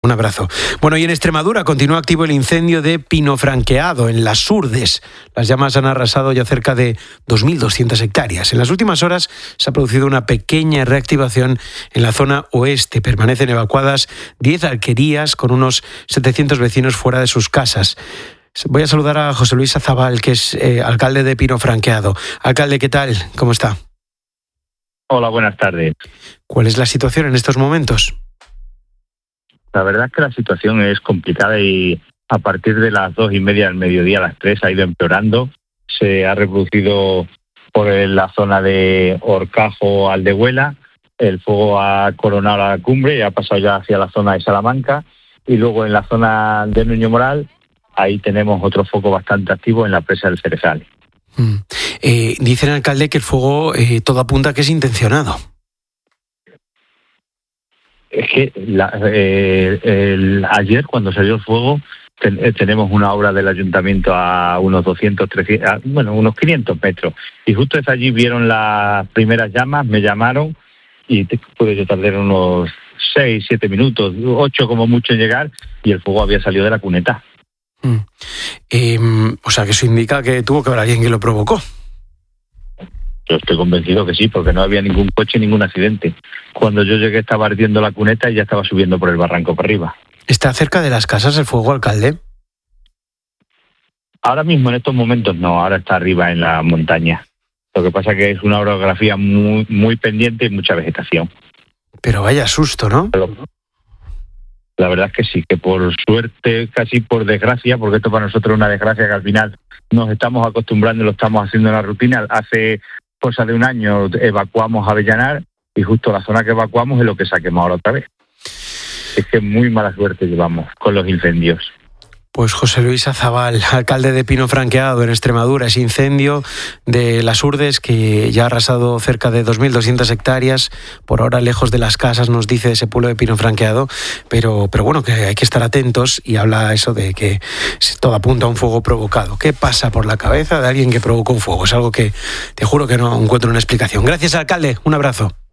Un abrazo. Bueno, y en Extremadura continúa activo el incendio de Pino Franqueado, en Las Urdes. Las llamas han arrasado ya cerca de 2.200 hectáreas. En las últimas horas se ha producido una pequeña reactivación en la zona oeste. Permanecen evacuadas 10 alquerías con unos 700 vecinos fuera de sus casas. Voy a saludar a José Luis Azabal, que es alcalde de Pino Franqueado. Alcalde, ¿qué tal? ¿Cómo está? Hola, buenas tardes. ¿Cuál es la situación en estos momentos? La verdad es que la situación es complicada y a partir de las 2:30 del mediodía a las 3 ha ido empeorando. Se ha reproducido por la zona de Horcajo, Aldehuela. El fuego ha coronado la cumbre y ha pasado ya hacia la zona de Salamanca. Y luego en la zona de Nuño Moral, ahí tenemos otro foco bastante activo en la presa del Cerezal. Dice el alcalde que el fuego todo apunta a que es intencionado. Es que ayer, cuando salió el fuego, tenemos una obra del ayuntamiento a unos 200, 300, unos 500 metros. Y justo desde allí vieron las primeras llamas, me llamaron y pude yo tardar unos 6, 7 minutos, 8 como mucho en llegar, y el fuego había salido de la cuneta. O sea, que eso indica que tuvo que haber alguien que lo provocó. Yo estoy convencido que sí, porque no había ningún coche, ningún accidente. Cuando yo llegué estaba ardiendo la cuneta y ya estaba subiendo por el barranco para arriba. ¿Está cerca de las casas el fuego, alcalde? Ahora mismo, en estos momentos, no. Ahora está arriba en la montaña. Lo que pasa es que es una orografía muy, muy pendiente y mucha vegetación. Pero vaya susto, ¿no? La verdad es que sí, que por suerte, casi por desgracia, porque esto para nosotros es una desgracia que al final nos estamos acostumbrando y lo estamos haciendo en la rutina. Hace cosa de un año evacuamos a Avellanar y justo la zona que evacuamos es lo que saquemos ahora otra vez. Es que muy mala suerte llevamos con los incendios. Pues José Luis Azabal, alcalde de Pino Franqueado, en Extremadura, ese incendio de Las Urdes que ya ha arrasado cerca de 2.200 hectáreas, por ahora lejos de las casas, nos dice ese pueblo de Pino Franqueado, pero bueno, que hay que estar atentos, y habla eso de que todo apunta a un fuego provocado. ¿Qué pasa por la cabeza de alguien que provocó un fuego? Es algo que te juro que no encuentro una explicación. Gracias, alcalde, un abrazo.